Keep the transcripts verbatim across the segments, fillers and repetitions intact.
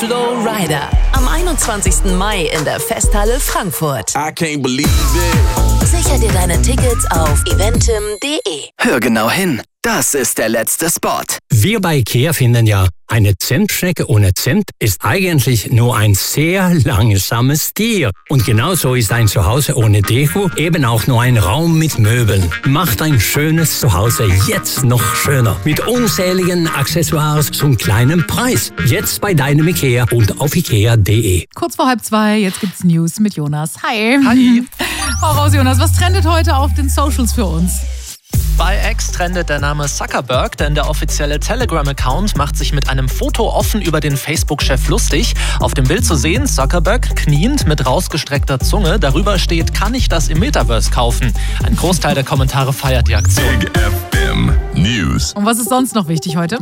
Flow Rider. Am einundzwanzigsten Mai in der Festhalle Frankfurt. I can't believe it. Sicher dir deine Tickets auf eventim punkt de. Hör genau hin. Das ist der letzte Spot. Wir bei IKEA finden ja, eine Zentschnecke ohne Cent ist eigentlich nur ein sehr langsames Tier. Und genauso ist ein Zuhause ohne Deko eben auch nur ein Raum mit Möbeln. Macht ein schönes Zuhause jetzt noch schöner. Mit unzähligen Accessoires zum kleinen Preis. Jetzt bei deinem IKEA und auf ikea punkt de. Kurz vor halb zwei, jetzt gibt's News mit Jonas. Hi. Hi. Hau raus, Jonas. Was trendet heute auf den Socials für uns? Bei X trendet der Name Zuckerberg, denn der offizielle Telegram-Account macht sich mit einem Foto offen über den Facebook-Chef lustig. Auf dem Bild zu sehen, Zuckerberg kniend mit rausgestreckter Zunge. Darüber steht, kann ich das im Metaverse kaufen? Ein Großteil der Kommentare feiert die Aktion. Big F M News. Und was ist sonst noch wichtig heute?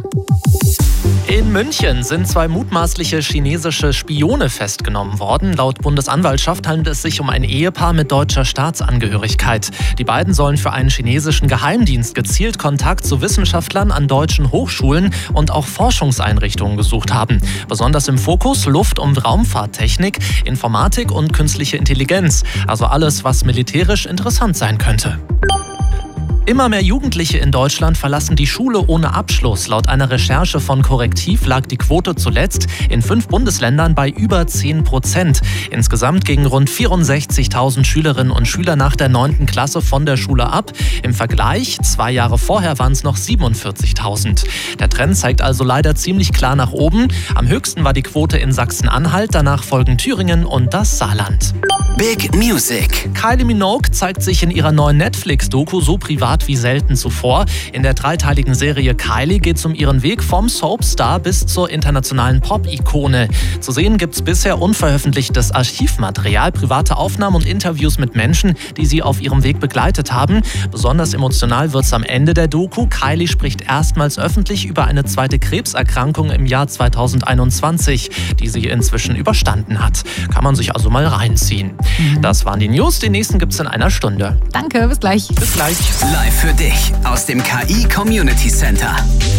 In München sind zwei mutmaßliche chinesische Spione festgenommen worden. Laut Bundesanwaltschaft handelt es sich um ein Ehepaar mit deutscher Staatsangehörigkeit. Die beiden sollen für einen chinesischen Geheimdienst gezielt Kontakt zu Wissenschaftlern an deutschen Hochschulen und auch Forschungseinrichtungen gesucht haben. Besonders im Fokus Luft- und Raumfahrttechnik, Informatik und künstliche Intelligenz. Also alles, was militärisch interessant sein könnte. Immer mehr Jugendliche in Deutschland verlassen die Schule ohne Abschluss. Laut einer Recherche von Korrektiv lag die Quote zuletzt in fünf Bundesländern bei über zehn Prozent. Insgesamt gingen rund vierundsechzigtausend Schülerinnen und Schüler nach der neunten Klasse von der Schule ab. Im Vergleich, zwei Jahre vorher waren es noch siebenundvierzigtausend. Der Trend zeigt also leider ziemlich klar nach oben. Am höchsten war die Quote in Sachsen-Anhalt, danach folgen Thüringen und das Saarland. Big Music. Kylie Minogue zeigt sich in ihrer neuen Netflix-Doku so privat wie selten zuvor. In der dreiteiligen Serie Kylie geht es um ihren Weg vom Soapstar bis zur internationalen Pop-Ikone. Zu sehen gibt es bisher unveröffentlichtes Archivmaterial, private Aufnahmen und Interviews mit Menschen, die sie auf ihrem Weg begleitet haben. Besonders emotional wird es am Ende der Doku. Kylie spricht erstmals öffentlich über eine zweite Krebserkrankung im Jahr zweitausendeinundzwanzig, die sie inzwischen überstanden hat. Kann man sich also mal reinziehen. Mhm. Das waren die News. Den nächsten gibt es in einer Stunde. Danke, bis gleich. Bis gleich. Live für dich aus dem K I Community Center.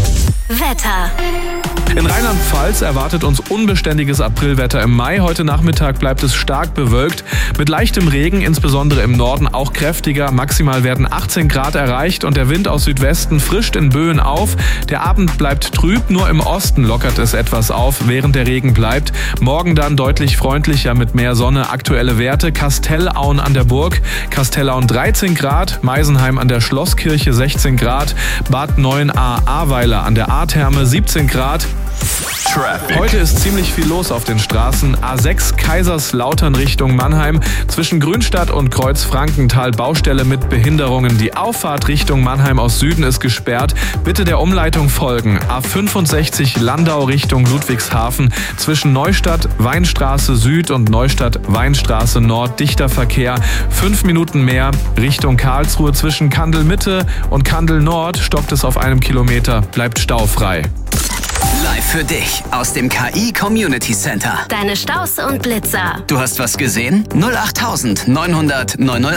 Wetter. In Rheinland-Pfalz erwartet uns unbeständiges Aprilwetter im Mai. Heute Nachmittag bleibt es stark bewölkt. Mit leichtem Regen, insbesondere im Norden auch kräftiger. Maximal werden achtzehn Grad erreicht und der Wind aus Südwesten frischt in Böen auf. Der Abend bleibt trüb, nur im Osten lockert es etwas auf, während der Regen bleibt. Morgen dann deutlich freundlicher mit mehr Sonne. Aktuelle Werte: Kastellauen an der Burg, Kastellauen dreizehn Grad, Meisenheim an der Schlosskirche sechzehn Grad, Bad Neuenahr-Ahrweiler an der Ahrtherme siebzehn Grad. Traffic. Heute ist ziemlich viel los auf den Straßen. A sechs Kaiserslautern Richtung Mannheim. Zwischen Grünstadt und Kreuz-Frankenthal Baustelle mit Behinderungen. Die Auffahrt Richtung Mannheim aus Süden ist gesperrt. Bitte der Umleitung folgen. A fünfundsechzig Landau Richtung Ludwigshafen. Zwischen Neustadt, Weinstraße Süd und Neustadt, Weinstraße Nord dichter Verkehr. Fünf Minuten mehr Richtung Karlsruhe. Zwischen Kandel Mitte und Kandel Nord stockt es auf einem Kilometer. Bleibt staufrei. Live für dich aus dem K I Community Center. Deine Staus und Blitzer. Du hast was gesehen? null acht neunhundert neunhundert